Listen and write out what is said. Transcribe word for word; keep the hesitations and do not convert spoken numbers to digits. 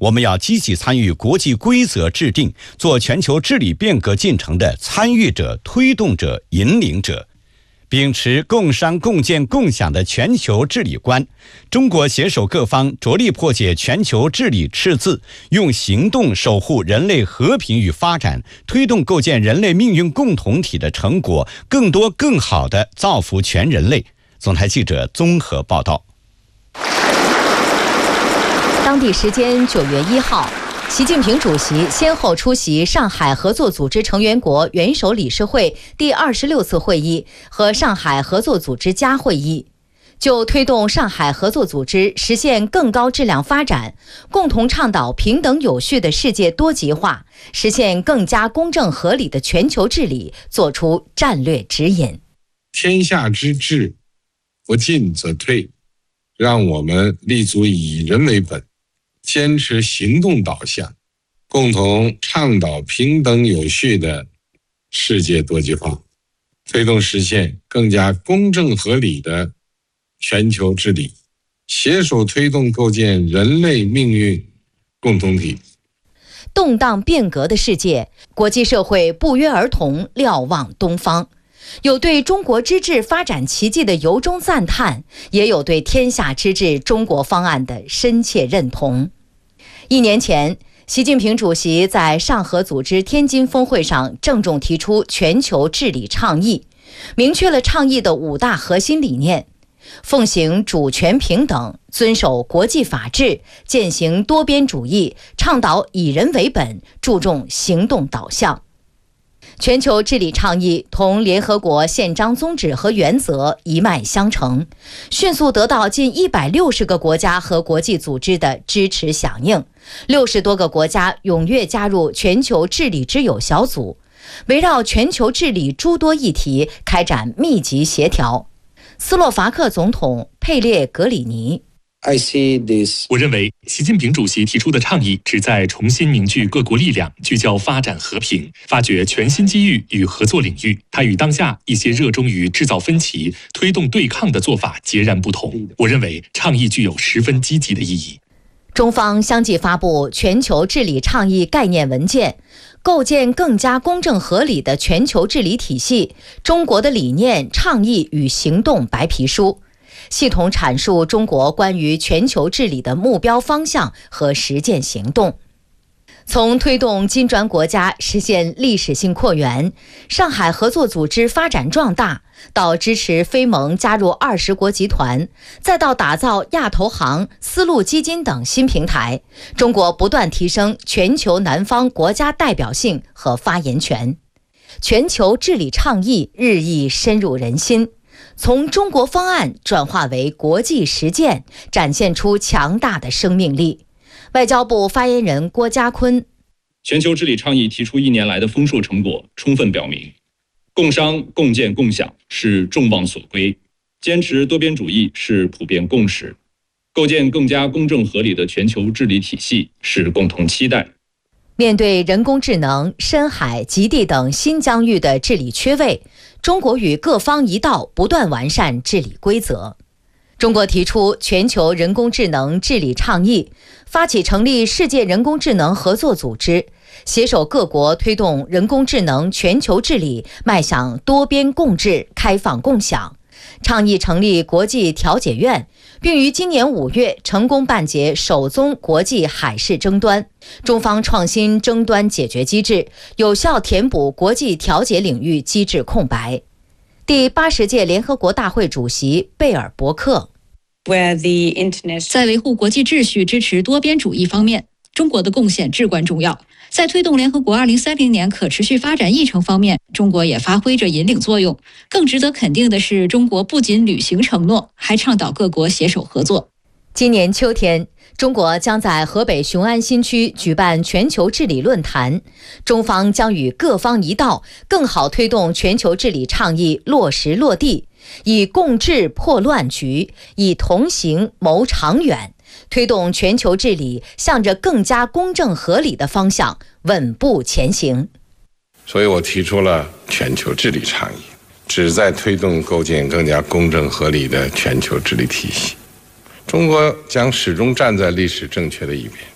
我们要积极参与国际规则制定，做全球治理变革进程的参与者、推动者、引领者。秉持共商共建共享的全球治理观，中国携手各方，着力破解全球治理赤字，用行动守护人类和平与发展，推动构建人类命运共同体的成果，更多更好地造福全人类。总台记者综合报道。 当地时间九月一号，习近平主席先后出席上海合作组织成员国元首理事会第二十六次会议和上海合作组织加会议，就推动上海合作组织实现更高质量发展，共同倡导平等有序的世界多极化，实现更加公正合理的全球治理作出战略指引。 天下之治，不进则退，让我们立足以人为本，坚持行动导向，共同倡导平等有序的世界多极化，推动实现更加公正合理的全球治理，携手推动构建人类命运共同体。 动荡变革的世界，国际社会不约而同瞭望东方，有对中国之治发展奇迹的由衷赞叹，也有对天下之治中国方案的深切认同。一年前，习近平主席在上合组织天津峰会上郑重提出全球治理倡议，明确了倡议的五大核心理念：奉行主权平等，遵守国际法治，践行多边主义，倡导以人为本，注重行动导向。全球治理倡议同联合国宪章宗旨和原则一脉相承，迅速得到近一百六十个国家和国际组织的支持响应，六十多个国家踊跃加入全球治理之友小组，围绕全球治理诸多议题开展密集协调。斯洛伐克总统佩列格里尼我认为习近平主席提出的倡议旨在重新凝聚各国力量，聚焦发展和平，发掘全新机遇与合作领域。它与当下一些热衷于制造分歧、推动对抗的做法截然不同。我认为倡议具有十分积极的意义。 中方相继发布全球治理倡议概念文件，构建更加公正合理的全球治理体系，中国的理念、倡议与行动白皮书，系统阐述中国关于全球治理的目标方向和实践行动。从推动金砖国家实现历史性扩员、上海合作组织发展壮大，到支持非盟加入二十国集团，再到打造亚投行、丝路基金等新平台，中国不断提升全球南方国家代表性和发言权。全球治理倡议日益深入人心，从中国方案转化为国际实践，展现出强大的生命力。外交部发言人郭家坤： 全球治理倡议提出一年来的丰硕成果，充分表明，共商共建共享是众望所归，坚持多边主义是普遍共识，构建更加公正合理的全球治理体系是共同期待。 面对人工智能、深海、极地等新疆域的治理缺位，中国与各方一道不断完善治理规则。中国提出全球人工智能治理倡议，发起成立世界人工智能合作组织，携手各国推动人工智能全球治理迈向多边共治、开放共享。倡议成立国际调解院，并于今年五月成功办结首宗国际海事争端。中方创新争端解决机制，有效填补国际调解领域机制空白。第八十届联合国大会主席贝尔伯克： 在维护国际秩序、支持多边主义方面，中国的贡献至关重要。在推动联合国二零三零年可持续发展议程方面，中国也发挥着引领作用。更值得肯定的是，中国不仅履行承诺，还倡导各国携手合作。 今年秋天，中国将在河北雄安新区举办全球治理论坛，中方将与各方一道，更好推动全球治理倡议落实落地，以共治破乱局，以同行谋长远，推动全球治理向着更加公正合理的方向稳步前行。 所以我提出了全球治理倡议，旨在推动构建更加公正合理的全球治理体系。中国将始终站在历史正确的一边，